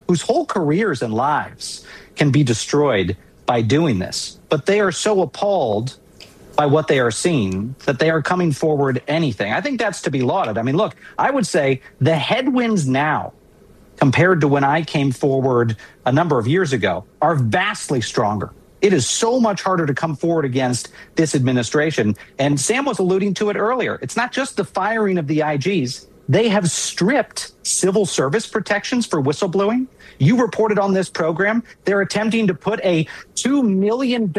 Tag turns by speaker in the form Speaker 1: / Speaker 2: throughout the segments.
Speaker 1: whose whole careers and lives can be destroyed by doing this. But they are so appalled by what they are seeing that they are coming forward anything. I think that's to be lauded. I mean, look, I would say the headwinds now compared to when I came forward a number of years ago are vastly stronger. It is so much harder to come forward against this administration. And Sam was alluding to it earlier. It's not just the firing of the IGs. They have stripped civil service protections for whistleblowing. You reported on this program. They're attempting to put a $2 million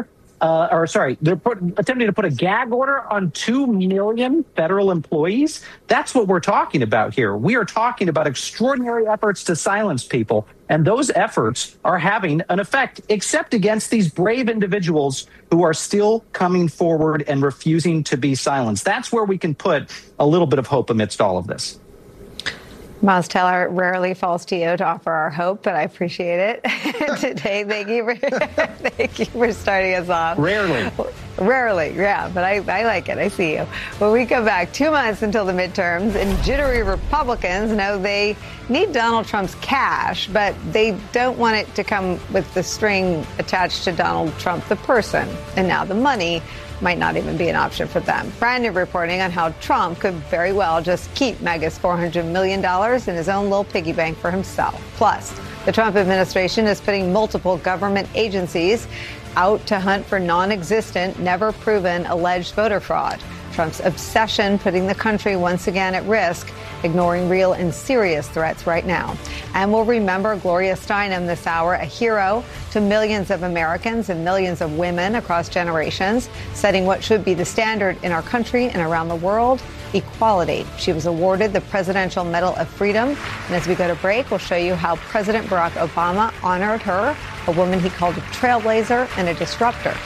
Speaker 1: attempting to put a gag order on 2 million federal employees. That's what we're talking about here. We are talking about extraordinary efforts to silence people, and those efforts are having an effect, except against these brave individuals who are still coming forward and refusing to be silenced. That's where we can put a little bit of hope amidst all of this.
Speaker 2: Miles Teller, it rarely falls to you to offer our hope, but I appreciate it today. Thank you for starting us off. Rarely, yeah, but I like it. I see you. When we come back, 2 months until the midterms, and jittery Republicans know they need Donald Trump's cash, but they don't want it to come with the string attached to Donald Trump, the person. And now the money might not even be an option for them. Brand new reporting on how Trump could very well just keep MAGA's $400 million in his own little piggy bank for himself. Plus, the Trump administration is putting multiple government agencies out to hunt for non-existent, never proven alleged voter fraud. Trump's obsession putting the country once again at risk, ignoring real and serious threats right now. And we'll remember Gloria Steinem this hour, a hero to millions of Americans and millions of women across generations, setting what should be the standard in our country and around the world, equality. She was awarded the Presidential Medal of Freedom. And as we go to break, we'll show you how President Barack Obama honored her, a woman he called a trailblazer and a disruptor.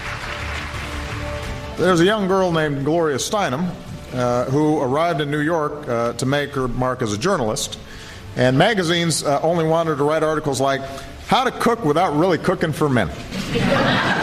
Speaker 3: There's a young girl named Gloria Steinem who arrived in New York to make her mark as a journalist. And magazines only wanted to write articles like, how to cook without really cooking for men.